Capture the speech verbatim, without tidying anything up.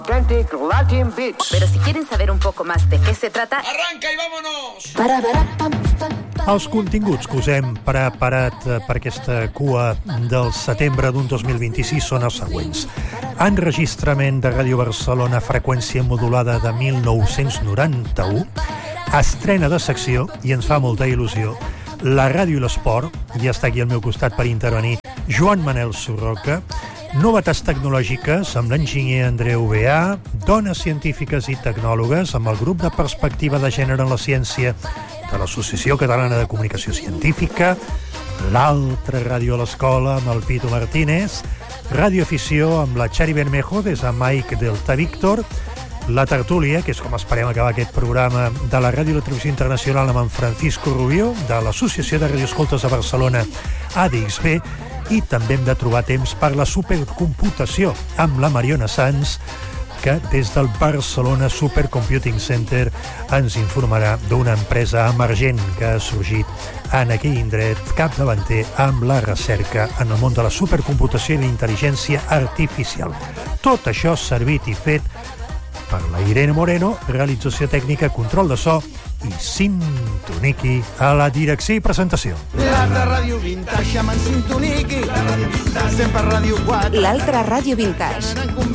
Authentic Latin Beats. Pero si quieren saber un poco más de qué se trata... ¡Arranca y vámonos! Els continguts que us hem preparat per aquesta cua del setembre d'un dos mil vint-i-sis són els següents. Enregistrament de Ràdio Barcelona, freqüència modulada de mil nou-cents noranta-u, estrena de secció, i ens fa molta il·lusió, la ràdio i l'esport, i està aquí al meu costat per intervenir Joan Manel Surroca, novetats tecnològiques amb l'enginyer Andreu Beà, dones científiques i tecnòlogues amb el grup de perspectiva de gènere en la ciència de l'Associació Catalana de Comunicació Científica, l'altra ràdio a l'escola amb el Pitu Martínez, Ràdio Afició amb la Xari Bermejo des de Mike Delta Víctor, la tertúlia, que és com esperem acabar aquest programa, de la Ràdio i la Televisió Internacional amb en Francisco Rubio, de l'Associació de Radioescoltes de Barcelona, A D X B, i també hem de trobar temps per la supercomputació amb la Mariona Sanz, que des del Barcelona Supercomputing Center ens informarà d'una empresa emergent que ha sorgit en aquell indret capdavanter amb la recerca en el món de la supercomputació i la intel·ligència artificial. Tot això servit i fet per la Irene Moreno, realització tècnica, control de so i Sintoniqui a la direcció i presentació. L'altra ràdio vintage amb en Sintoniqui, sempre ràdio quatre. L'altra ràdio vintage.